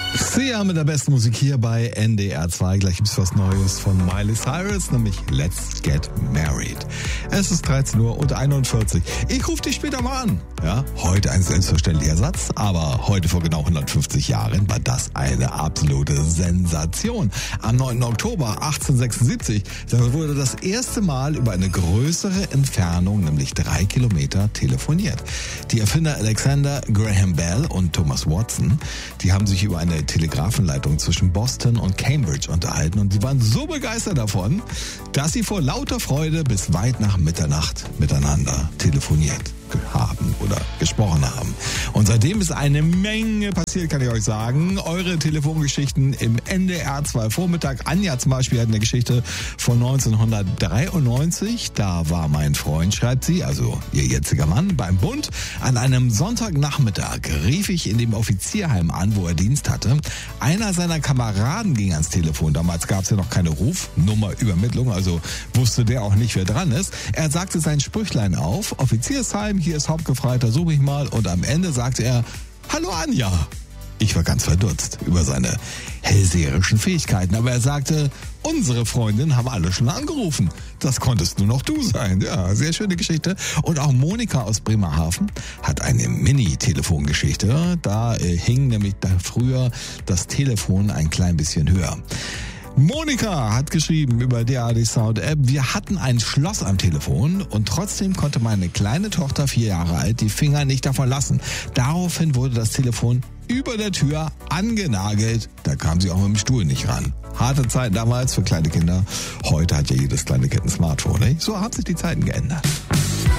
Sia mit der besten Musik hier bei NDR 2. Gleich gibt's was Neues von Miley Cyrus, nämlich Let's Get Married. Es ist 13:41 Uhr. Ich rufe dich später mal an. Ja, heute ein selbstverständlicher Satz, aber heute vor genau 150 Jahren war das eine absolute Sensation. Am 9. Oktober 1876 da wurde das erste Mal über eine größere Entfernung, nämlich 3 Kilometer, telefoniert. Die Erfinder Alexander Graham Bell und Thomas Watson, die haben sich über eine Telegrafenleitung zwischen Boston und Cambridge unterhalten und sie waren so begeistert davon, dass sie vor lauter Freude bis weit nach Mitternacht miteinander telefoniert haben oder gesprochen haben. Und seitdem ist eine Menge passiert, kann ich euch sagen. Eure Telefongeschichten im NDR 2 Vormittag. Anja zum Beispiel hat eine Geschichte von 1993. Da war mein Freund, schreibt sie, also ihr jetziger Mann, beim Bund. An einem Sonntagnachmittag rief ich in dem Offizierheim an, wo er Dienst hatte. Einer seiner Kameraden ging ans Telefon. Damals gab es ja noch keine Rufnummerübermittlung, also wusste der auch nicht, wer dran ist. Er sagte sein Sprüchlein auf, Offiziersheim, hier ist Hauptgefreiter, suche ich mal. Und am Ende sagte er, hallo Anja. Ich war ganz verdutzt über seine hellseherischen Fähigkeiten, aber er sagte, unsere Freundinnen haben alle schon angerufen. Das konntest nur noch du sein. Ja, sehr schöne Geschichte. Und auch Monika aus Bremerhaven hat eine Mini-Telefongeschichte. Da hing nämlich früher das Telefon ein klein bisschen höher. Monika hat geschrieben über DAD Sound App, wir hatten ein Schloss am Telefon und trotzdem konnte meine kleine Tochter, 4 Jahre alt, die Finger nicht davon lassen. Daraufhin wurde das Telefon über der Tür angenagelt. Da kam sie auch mit dem Stuhl nicht ran. Harte Zeiten damals für kleine Kinder. Heute hat ja jedes kleine Kind ein Smartphone. Nicht? So haben sich die Zeiten geändert.